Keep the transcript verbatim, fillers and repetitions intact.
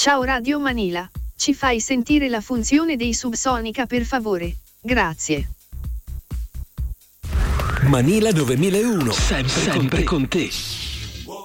Ciao Radio Manila, ci fai sentire la funzione dei Subsonica per favore, grazie. Manila novemilauno, sempre, sempre con te. Con te.